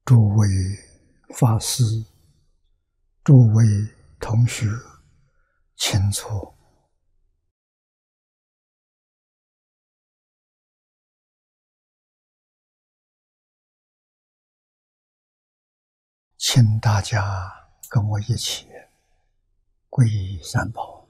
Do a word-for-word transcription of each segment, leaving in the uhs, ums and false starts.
诸位法师、诸位同学，请坐。请大家跟我一起皈依三宝。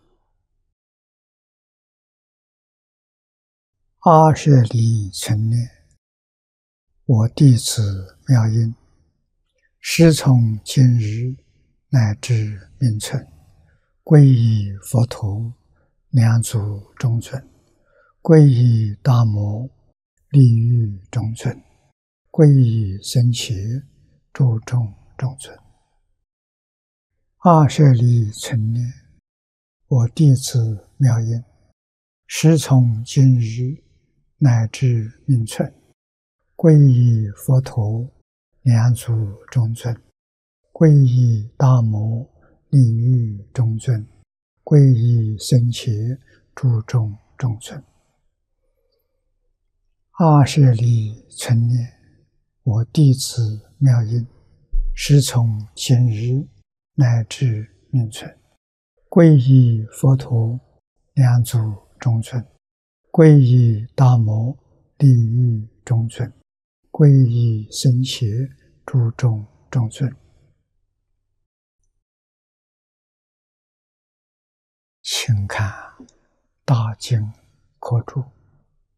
阿舍利存念，我弟子妙音，师从今日乃至命存，皈依佛陀，两足中尊；皈依大摩，利欲中尊；皈依僧伽，诸众中尊。阿舍利存念，我弟子妙音，师从今日乃至命存，皈依佛陀，两足中尊；皈依大摩，利欲中尊；皈依僧伽，诸众中尊。阿舍利存念，我弟子妙音，师从今日乃至命存，皈依佛陀，两足中尊；皈依大摩，利欲中尊；皈依僧伽，诸众中尊。请看大经科注。